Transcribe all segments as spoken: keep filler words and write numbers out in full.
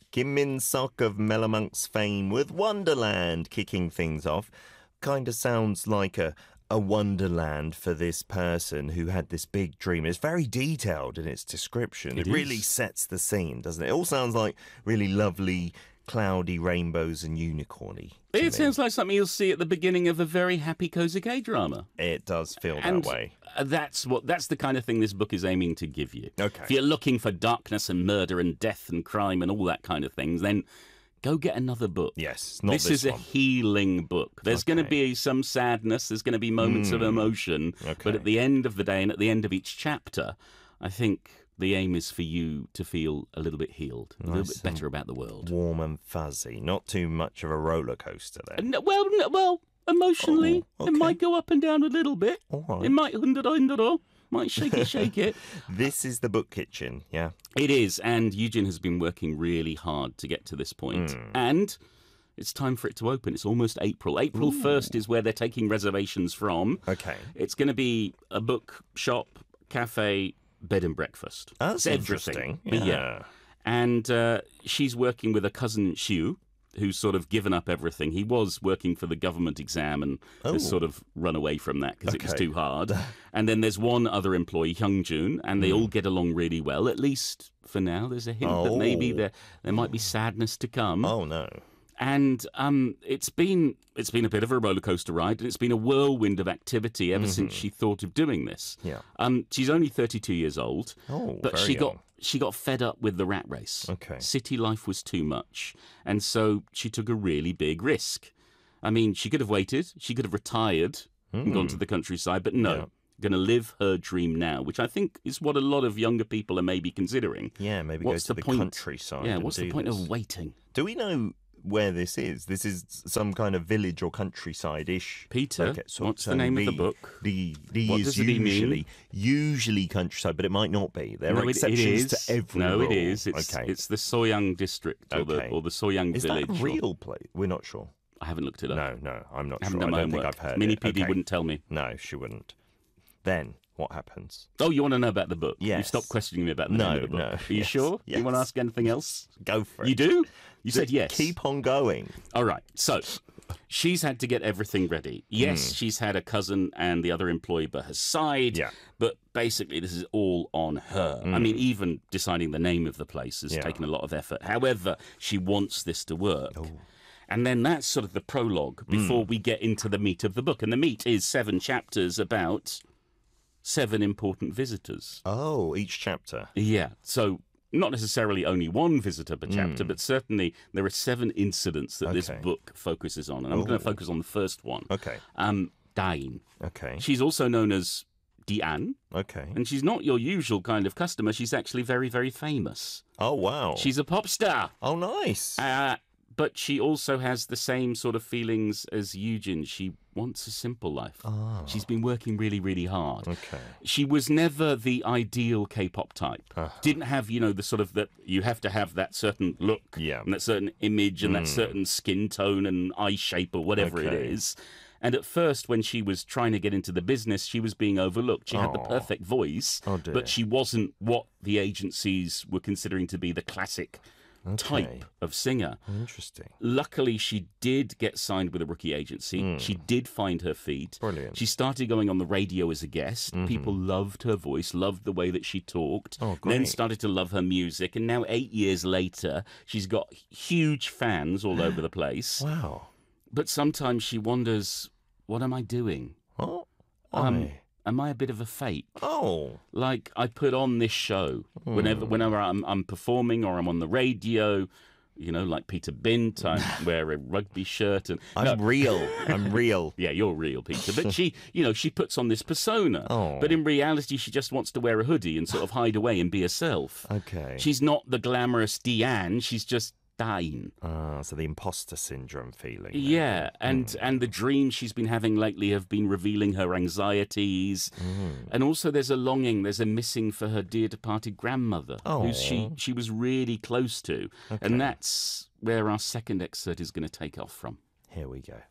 Kim Min-sok of Melomonks fame with Wonderland kicking things off. Kind of sounds like a, a wonderland for this person who had this big dream. It's very detailed in its description. It It, really is. sets the scene, doesn't it? It all sounds like really lovely, cloudy rainbows and unicorny. to It me. sounds like something you'll see at the beginning of a very happy cozy K drama. It does feel And that way. uh, that's what that's the kind of thing this book is aiming to give you. Okay. If you're looking for darkness and murder and death and crime and all that kind of things, then go get another book. Yes, not this, this is a one. healing book. There's going to Okay. be some sadness, there's going to be moments of emotion, Okay. but at the end of the day and at the end of each chapter, I think the aim is for you to feel a little bit healed, a little bit better about the world. Warm and fuzzy. Not too much of a roller coaster there. No, well, no, well, emotionally, Oh, it okay. might go up and down a little bit. All right. It might hundred hundred might shake it, shake it. This is the book kitchen, yeah? It is, and Eugene has been working really hard to get to this point. Hmm. And it's time for it to open. It's almost April. April first is where they're taking reservations from. Okay. It's going to be a book shop, cafe, bed and breakfast. That's It's everything. interesting. Yeah. Yeah. And uh, she's working with a cousin, Xiu, who's sort of given up everything. He was working for the government exam and Oh. has sort of run away from that because it was Okay. too hard. And then there's one other employee, Hyungjun, and they all get along really well, at least for now. There's a hint that maybe Oh. there there might be sadness to come. Oh, no. And um, it's been it's been a bit of a roller coaster ride, and it's been a whirlwind of activity ever since she thought of doing this. Yeah. Um, she's only thirty-two years old, Oh, but very she got young. she got fed up with the rat race. Okay. City life was too much, and so she took a really big risk. I mean, she could have waited, she could have retired and gone to the countryside, but no. Hmm. Yeah. Going to live her dream now, which I think is what a lot of younger people are maybe considering. Yeah, maybe What's go to the the, point? countryside. Yeah, and what's the do point this. of waiting? Do we know where this is? This is some kind of village or countryside-ish. Peter, Okay, so- what's so the name of the the- book? The the What is does it mean? usually usually countryside, but it might not be. There No, are it- exceptions it is. to every No, rule. it is. It's, okay. it's the Soyang district or the Okay. or the Soyang Is village. that a or- real place? We're not sure. I haven't looked it up. No, no, I'm not I haven't sure. done I my don't think homework. I've heard Mini it. P D Okay. wouldn't tell me. No, she wouldn't. Then what happens? Oh, you want to know about the book? You Yes. stop questioning me about the No, name of the book. no, Are you yes, sure? yes. You want to ask anything else? Go for it. You do? You said yes. Keep on going. All right. So she's had to get everything ready. Yes, Hmm. she's had a cousin and the other employee by her side. Yeah. But basically, this is all on her. I mean, even deciding the name of the place has Hmm. Yeah. taken a lot of effort. However, she wants this to work. Oh. And then that's sort of the prologue Hmm. before we get into the meat of the book. And the meat is seven chapters about seven important visitors. Oh, each chapter. Yeah. So not necessarily only one visitor per chapter, Hmm. but certainly there are seven incidents that this Okay. book focuses on. And I'm going Oh. to focus on the first one. Okay. Um, Dain. Okay. She's also known as Dian, Okay. and she's not your usual kind of customer. She's actually very, very famous. Oh, wow. She's a pop star. Oh, nice. Uh, but she also has the same sort of feelings as Eugen. She wants a simple life. Ah. She's been working really, really hard. Okay. She was never the ideal K-pop type. Uh-huh. Didn't have, you know, the sort of that you have to have that certain look Yeah. and that certain image and that certain skin tone and eye shape or whatever it Okay. is. And at first, when she was trying to get into the business, she was being overlooked. She had the Aw. perfect voice, Oh, dear. but she wasn't what the agencies were considering to be the classic type of singer. Interesting. Luckily, she did get signed with a rookie agency. She did find her feet. Brilliant. She started going on the radio as a guest. People loved her voice, loved the way that she talked. Oh, Then great. started to love her music. And now, eight years later, she's got huge fans all over the place. Wow. But sometimes she wonders, what am I doing? Oh. Um, Why? am I a bit of a fake? Oh. Like, I put on this show whenever Hmm. whenever I'm, I'm performing or I'm on the radio, you know, like Peter Bint, I wear a rugby shirt and I'm real. I'm real. yeah, you're real, Peter. But she, you know, she puts on this persona. Oh. But in reality, she just wants to wear a hoodie and sort of hide away and be herself. Okay. She's not the glamorous Diane. She's just Dain. Ah, so the imposter syndrome feeling. then. Yeah, and and the dreams she's been having lately have been revealing her anxieties, and also there's a longing, there's a missing for her dear departed grandmother, who she Aw. she was really close to, and that's where our second excerpt is going to take off from. Here we go.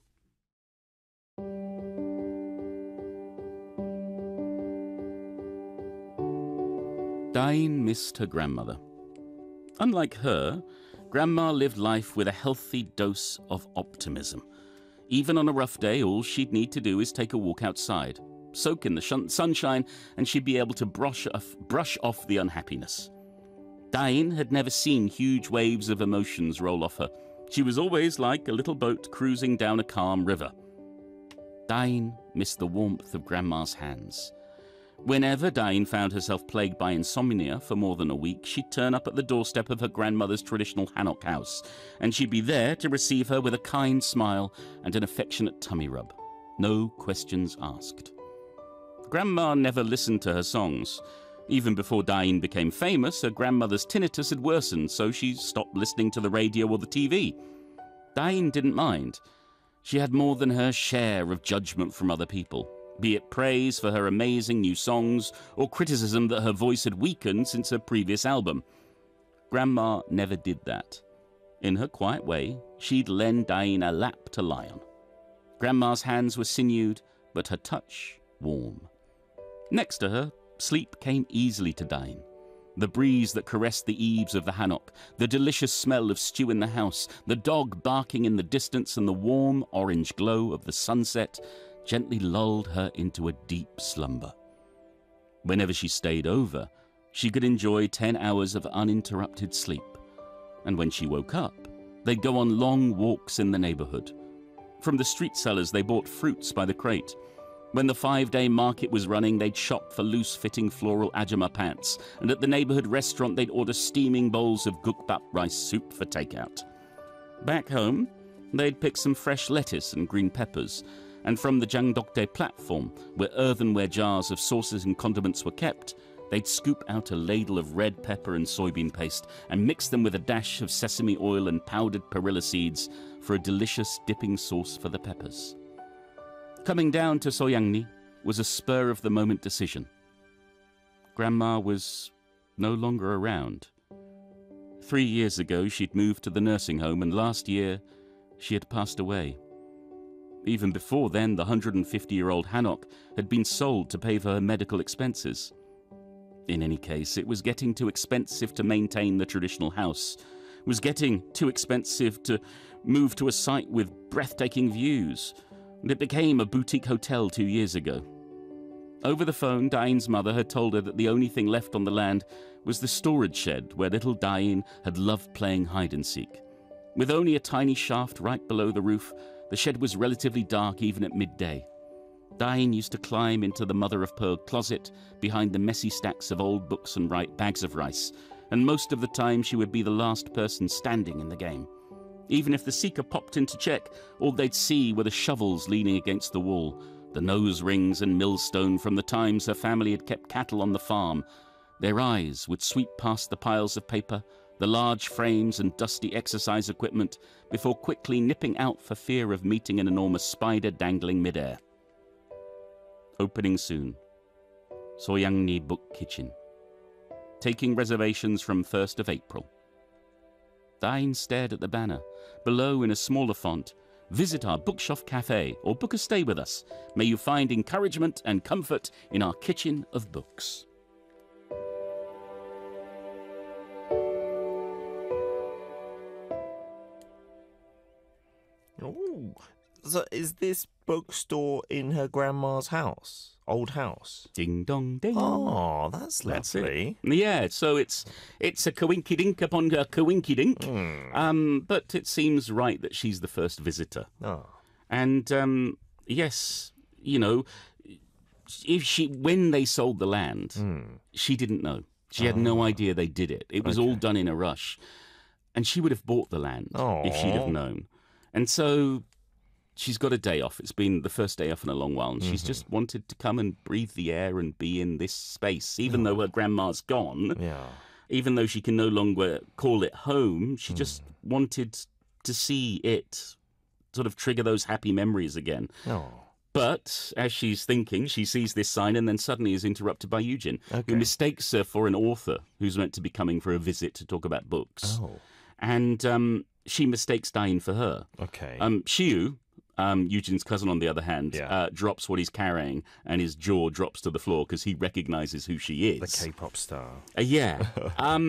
Dain missed her grandmother. Unlike her, Grandma lived life with a healthy dose of optimism. Even on a rough day, all she'd need to do is take a walk outside, soak in the shun- sunshine, and she'd be able to brush off, brush off the unhappiness. Dain had never seen huge waves of emotions roll off her. She was always like a little boat cruising down a calm river. Dain missed the warmth of Grandma's hands. Whenever Dain found herself plagued by insomnia for more than a week, she'd turn up at the doorstep of her grandmother's traditional Hanok house, and she'd be there to receive her with a kind smile and an affectionate tummy rub. No questions asked. Grandma never listened to her songs. Even before Dain became famous, her grandmother's tinnitus had worsened, so she stopped listening to the radio or the T V. Dain didn't mind. She had more than her share of judgment from other people, be it praise for her amazing new songs or criticism that her voice had weakened since her previous album. Grandma never did that. In her quiet way, she'd lend Dain a lap to lie on. Grandma's hands were sinewed, but her touch warm. Next to her, sleep came easily to Dain. The breeze that caressed the eaves of the Hanok, the delicious smell of stew in the house, the dog barking in the distance, and the warm orange glow of the sunset gently lulled her into a deep slumber. Whenever she stayed over, she could enjoy ten hours of uninterrupted sleep. And when she woke up, they'd go on long walks in the neighborhood. From the street sellers, they bought fruits by the crate. When the five-day market was running, they'd shop for loose-fitting floral ajama pants, and at the neighborhood restaurant, they'd order steaming bowls of gukbap rice soup for takeout. Back home, they'd pick some fresh lettuce and green peppers, and from the Jangdokdae platform, where earthenware jars of sauces and condiments were kept, they'd scoop out a ladle of red pepper and soybean paste and mix them with a dash of sesame oil and powdered perilla seeds for a delicious dipping sauce for the peppers. Coming down to Soyangni was a spur-of-the-moment decision. Grandma was no longer around. Three years ago, she'd moved to the nursing home, and last year, she had passed away. Even before then, the one hundred fifty-year-old Hanok had been sold to pay for her medical expenses. In any case, it was getting too expensive to maintain the traditional house. It was getting too expensive to move to a site with breathtaking views. And it became a boutique hotel two years ago. Over the phone, Dain's mother had told her that the only thing left on the land was the storage shed where little Dain had loved playing hide-and-seek. With only a tiny shaft right below the roof, the shed was relatively dark even at midday. Dain used to climb into the mother-of-pearl closet behind the messy stacks of old books and right bags of rice, and most of the time she would be the last person standing in the game. Even if the seeker popped in to check, all they'd see were the shovels leaning against the wall, the nose rings and millstone from the times her family had kept cattle on the farm. Their eyes would sweep past the piles of paper, the large frames and dusty exercise equipment, before quickly nipping out for fear of meeting an enormous spider dangling midair. Opening soon. Soyangni Book Kitchen. Taking reservations from first of April. Dain stared at the banner. Below, in a smaller font, visit our bookshelf cafe or book a stay with us. May you find encouragement and comfort in our kitchen of books. Oh, so is this bookstore in her grandma's house? Old house? Ding dong ding. Oh, that's That's lovely. it. Yeah, so it's it's a coinky dink upon a coinky dink. Mm. Um, but it seems right that she's the first visitor. Oh. And um, yes, you know, if she when they sold the land, Mm. she didn't know. She had no idea they did it. It was Okay. all done in a rush. And she would have bought the land if she'd have Aw. known. And so she's got a day off. It's been the first day off in a long while, and she's just wanted to come and breathe the air and be in this space. Even though her grandma's gone, Yeah. even though she can no longer call it home, she just wanted to see it sort of trigger those happy memories again. Oh. But as she's thinking, she sees this sign and then suddenly is interrupted by Eugene, Okay. who mistakes her for an author who's meant to be coming for a visit to talk about books. Oh. And um, she mistakes Dain for her. Okay. Um, Shiu, um, Eugene's cousin, on the other hand, Yeah. uh, drops what he's carrying and his jaw drops to the floor because he recognizes who she is. the K-pop star. Uh, yeah. um,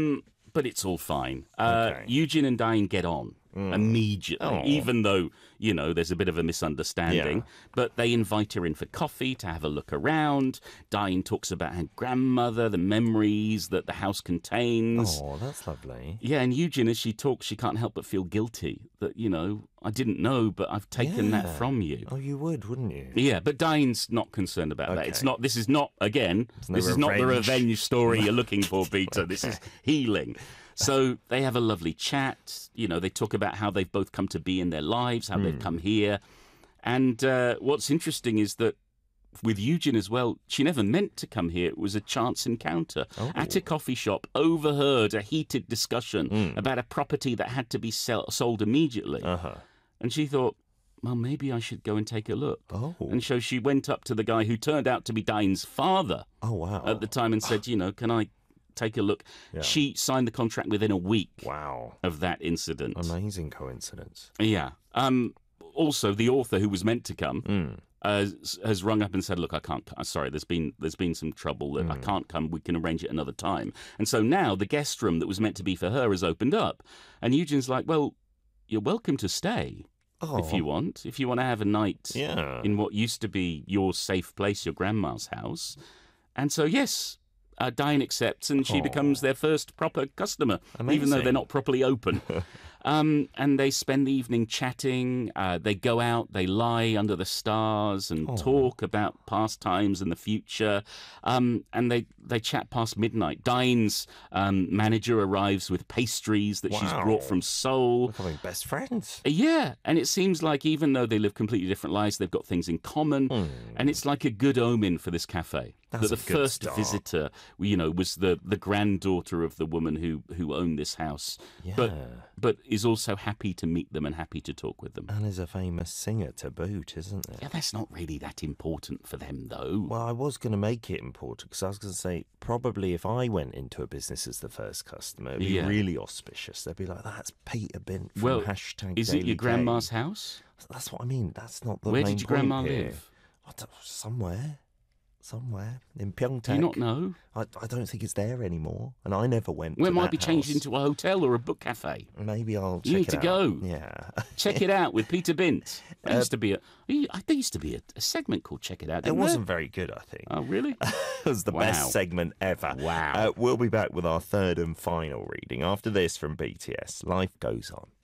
but it's all fine. Uh, Okay. Eugene and Diane get on immediately, Oh. even though, you know, there's a bit of a misunderstanding. Yeah. But they invite her in for coffee to have a look around. Diane talks about her grandmother, the memories that the house contains. Oh, that's lovely. Yeah, and Eugene, as she talks, she can't help but feel guilty that, you know, I didn't know, but I've taken that Yeah. from you. Oh, you would, wouldn't you? Yeah, but Diane's not concerned about that. It's Okay. not. This is not again. no This is not the revenge. revenge story you're looking for, Peter. This is healing. So they have a lovely chat. You know, they talk about how they've both come to be in their lives, how they've come here, and uh, what's interesting is that with Eugene as well, she never meant to come here. It was a chance encounter. Oh. At a coffee shop, overheard a heated discussion about a property that had to be sell- sold immediately. Uh-huh. And she thought, well, maybe I should go and take a look. Oh. And so she went up to the guy who turned out to be Diane's father Oh, wow. at the time and said, you know, can I take a look? Yeah. She signed the contract within a week Wow. of that incident. Amazing coincidence. Yeah. Um, also, the author who was meant to come Mm. uh, has rung up and said, "Look, I can't. I'm sorry. There's been there's been some trouble. That I can't come. We can arrange it another time." And so now the guest room that was meant to be for her has opened up, and Eugene's like, "Well, you're welcome to stay Oh. if you want. If you want to have a night Yeah. in what used to be your safe place, your grandma's house." And so yes. Uh, Diane accepts, and she Oh. becomes their first proper customer, even though Amazing. they're not properly open. Um, and they spend the evening chatting. Uh, they go out, they lie under the stars and Oh. talk about past times and the future. Um, and they, they chat past midnight. Diane's um, manager arrives with pastries that she's Wow. brought from Seoul. Becoming best friends. Yeah, and it seems like even though they live completely different lives, they've got things in common, and it's like a good omen for this cafe. Hmm. That's that a the good first start. visitor, you know, was the, the granddaughter of the woman who, who owned this house, Yeah. but but is also happy to meet them and happy to talk with them. And is a famous singer to boot, isn't it? Yeah, that's not really that important for them, though. Well, I was going to make it important because I was going to say probably if I went into a business as the first customer, it'd be Yeah. really auspicious. They'd be like, "That's Peter Bint from Well, hashtag is it Daily your grandma's K." house? That's what I mean. That's not the Where main did your point grandma here. live? I don't- somewhere, somewhere in Do Pyeongtaek. you not know? I, I don't think it's there anymore, and I never went. Well, to it might that be changed house. into a hotel or a book cafe. Maybe I'll. You check need it to out. go. Yeah. Check it out with Peter Bint. There Uh, used to be a there used to be a, a segment called Check It Out. It didn't wasn't very good, I think. there? Oh, really? It was the Wow. best segment ever. Wow. Uh, we'll be back with our third and final reading after this from B T S. Life goes on.